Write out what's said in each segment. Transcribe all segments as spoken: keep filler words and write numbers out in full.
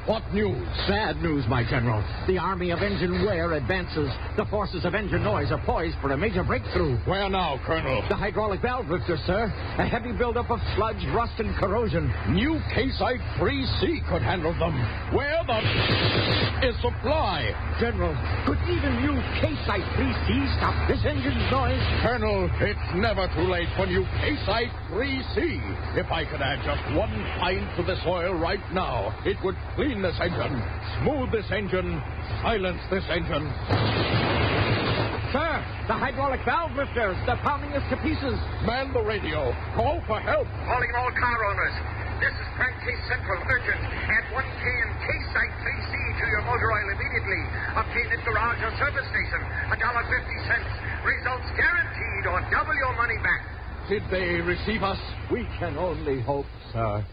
What news? Sad news, my general. The army of engine wear advances. The forces of engine noise are poised for a major breakthrough. Where now, Colonel? The hydraulic valve lifter, sir. A heavy buildup of sludge, rust, and corrosion. New K-Site three C could handle them. Where the is supply? General, could even new K-Site three C stop this engine's noise? Colonel, it's never too late for new K-Site three C. If I could add just one pint to this oil right now, it would clean this engine, smooth this engine, silence this engine. Sir, the hydraulic valve lifters, they're pounding us to pieces. Man the radio. Call for help. Calling all car owners. This is Frank Case Central, urgent. Add one can K-Site three C to your motor oil immediately. Obtain at garage or service station. one dollar fifty. Results guaranteed or double your money back. Did they receive us? We can only hope, sir.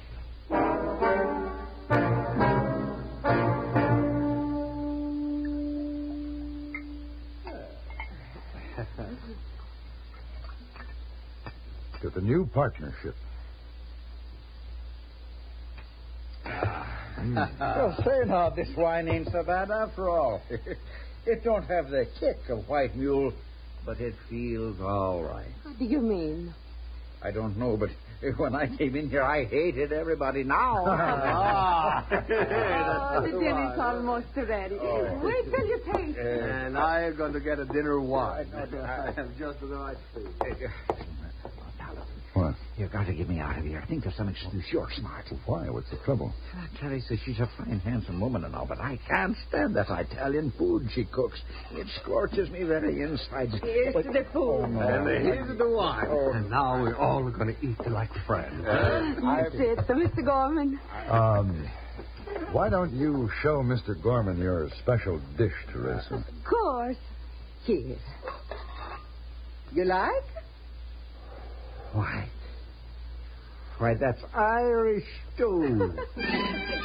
To the new partnership. Well, say now, this wine ain't so bad after all. It don't have the kick of White Mule, but it feels all right. What do you mean? I don't know, but when I came in here, I hated everybody. Now. ah, oh, the dinner's almost ready. Oh. Wait till you taste it. And I'm going to get a dinner wine. I have just the right food. What? You've got to get me out of here. I think there's some excuse. You're smart. Why? What's the trouble? Terry says she's a fine, handsome woman and all, but I can't stand that Italian food she cooks. It scorches me very inside. Here's but, the food. Oh, no. And here's the wine. Oh. And now we're all going to eat like friends. Uh, you sit, Mister Gorman. Um, why don't you show Mister Gorman your special dish, Teresa? Of course. Here. You like? Why? Why, that's Irish stew.